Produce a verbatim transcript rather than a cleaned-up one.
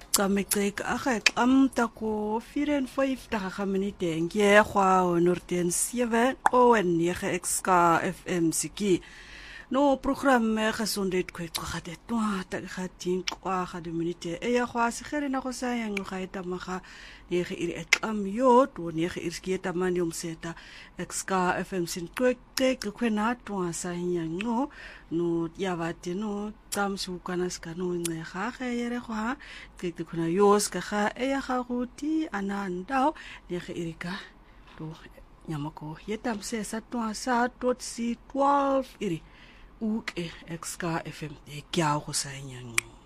Camecek agak am tako vier en vyf daga minute en jy gwa honderd sewe o en nege X K F M siki. No program gesondheid kwet gehad het. Toe tak gatin kwa gade minute. E ya gwa sigere na go sa yang ga eta maga nege iri et am yo to nege iri skieta mani om seta X K F M sin kwek tek kwena to sa yang no no ya vate no tam su kana ska no nge ga ga yere gwa tek te kuna yos ka ga e ya ga guti anandao nege iri ka to nyamako yetam se sa to sa tot si twaalf iri Ook X K F M, ik jou gezegd.